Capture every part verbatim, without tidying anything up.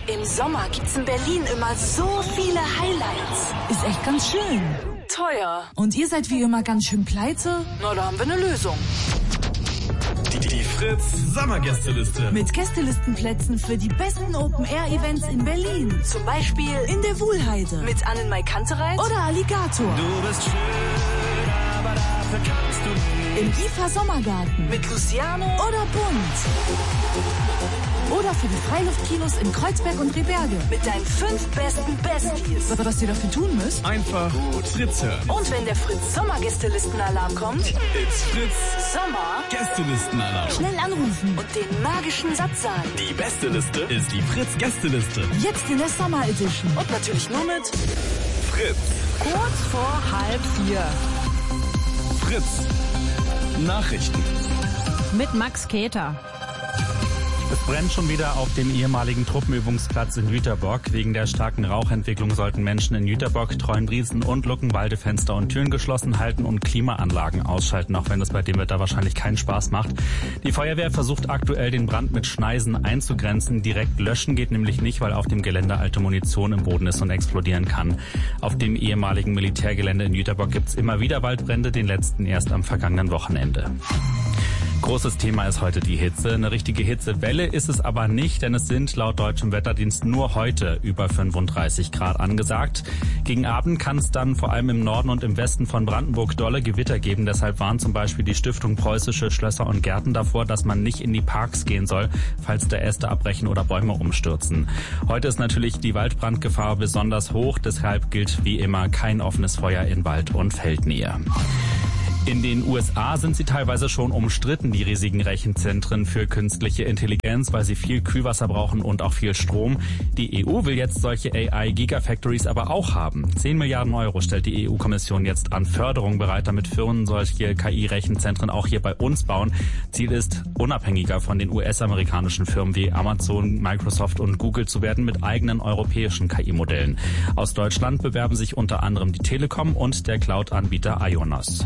Im Sommer gibt's in Berlin immer so viele Highlights. Ist echt ganz schön. Teuer. Und ihr seid wie immer ganz schön pleite? Na, da haben wir eine Lösung. Die, die Fritz Sommergästeliste. Mit Gästelistenplätzen für die besten Open-Air-Events in Berlin. Zum Beispiel in der Wuhlheide. mit Annenmai Kantereit Oder Alligator. Du bist schön, aber dafür kannst du nicht. Im I F A Sommergarten. mit Luciano Oder Bunt. Oder für die Freiluftkinos in Kreuzberg und Rehberge. mit deinen fünf besten Besties. Was ihr dafür tun müsst? Einfach gut Fritz hören. Und wenn der Fritz Sommergästelistenalarm kommt, It's Fritz Sommer Gästelistenalarm. Schnell anrufen. und den magischen Satz sagen. Die beste Liste ist die Fritz Gästeliste. Jetzt in der Summer Edition. Und natürlich nur mit Fritz. kurz vor halb vier. Fritz. Nachrichten. Mit Max Keter. Es brennt schon wieder auf dem ehemaligen Truppenübungsplatz in Jüterbock. Wegen der starken Rauchentwicklung sollten Menschen in Jüterbock, Treuenbrietzen und Luckenwalde Fenster und Türen geschlossen halten und Klimaanlagen ausschalten, auch wenn es bei dem Wetter wahrscheinlich keinen Spaß macht. Die Feuerwehr versucht aktuell, den Brand mit Schneisen einzugrenzen. Direkt löschen geht nämlich nicht, weil auf dem Gelände alte Munition im Boden ist und explodieren kann. Auf dem ehemaligen Militärgelände in Jüterbock gibt's immer wieder Waldbrände, den letzten erst am vergangenen Wochenende. Großes Thema ist heute die Hitze. Eine richtige Hitzewelle ist es aber nicht, denn es sind laut deutschem Wetterdienst nur heute über fünfunddreißig Grad angesagt. Gegen Abend kann es dann vor allem im Norden und im Westen von Brandenburg dolle Gewitter geben. Deshalb warnt zum Beispiel die Stiftung Preußische Schlösser und Gärten davor, dass man nicht in die Parks gehen soll, falls da Äste abbrechen oder Bäume umstürzen. Heute ist natürlich die Waldbrandgefahr besonders hoch. Deshalb gilt wie immer kein offenes Feuer in Wald- und Feldnähe. In den U S A sind sie teilweise schon umstritten, die riesigen Rechenzentren für künstliche Intelligenz, weil sie viel Kühlwasser brauchen und auch viel Strom. Die E U will jetzt solche A I-Gigafactories aber auch haben. zehn Milliarden Euro stellt die E U-Kommission jetzt an Förderung bereit, damit Firmen solche K I-Rechenzentren auch hier bei uns bauen. Ziel ist, unabhängiger von den U S-amerikanischen Firmen wie Amazon, Microsoft und Google zu werden mit eigenen europäischen K I-Modellen. Aus Deutschland bewerben sich unter anderem die Telekom und der Cloud-Anbieter Ionos.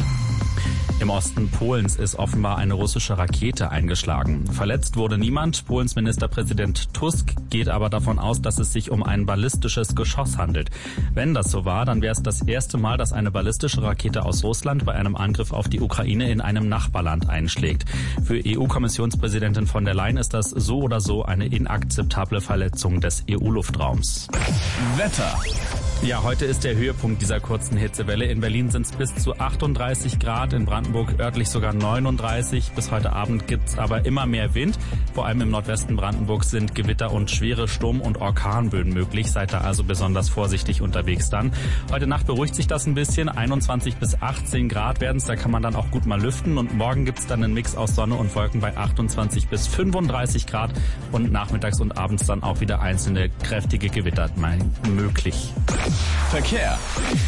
Im Osten Polens ist offenbar eine russische Rakete eingeschlagen. Verletzt wurde niemand. Polens Ministerpräsident Tusk geht aber davon aus, dass es sich um ein ballistisches Geschoss handelt. Wenn das so war, dann wäre es das erste Mal, dass eine ballistische Rakete aus Russland bei einem Angriff auf die Ukraine in einem Nachbarland einschlägt. Für E U-Kommissionspräsidentin von der Leyen ist das so oder so eine inakzeptable Verletzung des E U-Luftraums. Wetter. Ja, heute ist der Höhepunkt dieser kurzen Hitzewelle. In Berlin sind es bis zu achtunddreißig Grad, in Brandenburg örtlich sogar neununddreißig. Bis heute Abend gibt's aber immer mehr Wind. Vor allem im Nordwesten Brandenburgs sind Gewitter und schwere Sturm- und Orkanböen möglich. Seid da also besonders vorsichtig unterwegs dann. Heute Nacht beruhigt sich das ein bisschen. einundzwanzig bis achtzehn Grad werden's. Da kann man dann auch gut mal lüften. Und morgen gibt's dann einen Mix aus Sonne und Wolken bei achtundzwanzig bis fünfunddreißig Grad. Und nachmittags und abends dann auch wieder einzelne kräftige Gewitter möglich. Verkehr.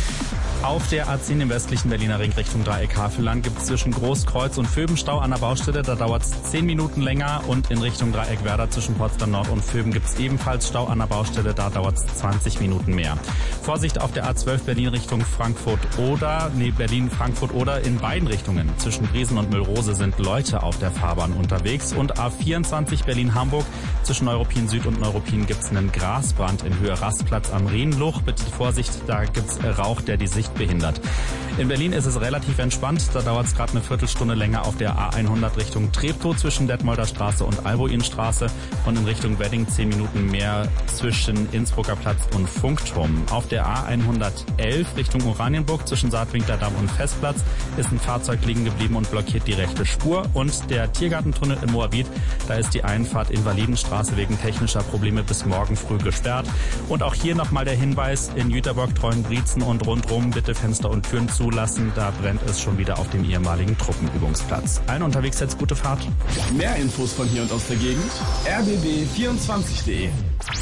Auf der A zehn im westlichen Berliner Ring Richtung Dreieck Havelland gibt es zwischen Großkreuz und Vöben Stau an der Baustelle. Da dauert es zehn Minuten länger. Und in Richtung Dreieck Werder zwischen Potsdam Nord und Vöben gibt es ebenfalls Stau an der Baustelle. Da dauert es zwanzig Minuten mehr. Vorsicht auf der A zwölf Berlin Richtung Frankfurt-Oder. Nee, Berlin-Frankfurt-Oder in beiden Richtungen. Zwischen Briesen und Müllrose sind Leute auf der Fahrbahn unterwegs. Und A vierundzwanzig Berlin-Hamburg. Zwischen Neuruppin Süd und Neuruppin gibt es einen Grasbrand in Höhe Rastplatz am Rienluch. Bitte Vorsicht, da gibt es Rauch, der die Sicht behindert. In Berlin ist es relativ entspannt. Da dauert es gerade eine Viertelstunde länger auf der A hundert Richtung Treptow zwischen Detmolder Straße und Albuinstraße und in Richtung Wedding zehn Minuten mehr zwischen Innsbrucker Platz und Funkturm. Auf der A hundertelf Richtung Oranienburg zwischen Saatwinkler Damm und Festplatz ist ein Fahrzeug liegen geblieben und blockiert die rechte Spur. Und der Tiergartentunnel in Moabit, da ist die Einfahrt Invalidenstraße wegen technischer Probleme bis morgen früh gesperrt. Und auch hier nochmal der Hinweis, in Jüterbock, Treuenbrietzen und rundrum bitte Fenster und Türen zulassen. Da brennt es schon wieder auf dem ehemaligen Truppenübungsplatz. Allen unterwegs jetzt gute Fahrt. Mehr Infos von hier und aus der Gegend. r b b vierundzwanzig punkt de.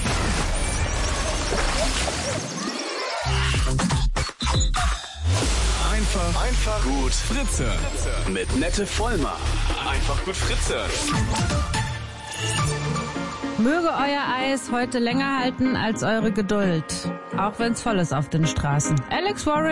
Einfach, einfach gut Fritz hören. Mit Nette Vollmer. Einfach gut Fritz hören. Möge euer Eis heute länger halten als eure Geduld. Auch wenn's voll ist auf den Straßen. Alex Warren.